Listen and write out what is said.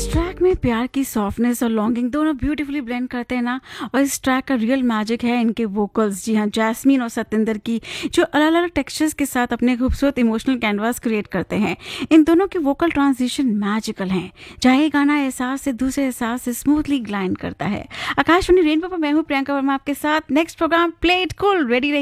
इस ट्रैक में प्यार की सॉफ्टनेस और लॉन्गिंग दोनों ब्यूटीफुली ब्लेंड करते हैं ना। और इस ट्रैक का रियल मैजिक है इनके वोकल्स। जी हाँ, जैस्मीन और सतिंदर की जो अलग अलग टेक्सचर्स के साथ अपने खूबसूरत इमोशनल कैनवास क्रिएट करते हैं। इन दोनों के वोकल ट्रांजिशन मैजिकल हैं, जहाँ ये गाना एहसास से दूसरे एहसास से स्मूथली ग्लाइड करता है। आकाशवाणी रेनबो पर मैं हूँ प्रियंका वर्मा आपके साथ। Next programme play it cool, ready